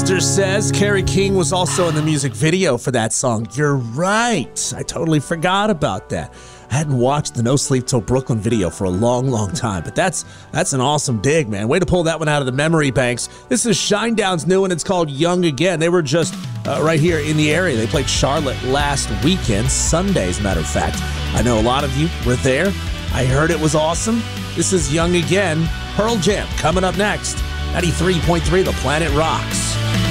Sister says Carrie King was also in the music video for that song. You're right. I totally forgot about that. I hadn't watched the No Sleep Till Brooklyn video for a long, long time, but that's an awesome dig, man. Way to pull that one out of the memory banks. This is Shinedown's new one. It's called Young Again. They were just right here in the area. They played Charlotte last weekend, Sunday, as a matter of fact. I know a lot of you were there. I heard it was awesome. This is Young Again. Pearl Jam coming up next. 93.3 The Planet Rocks.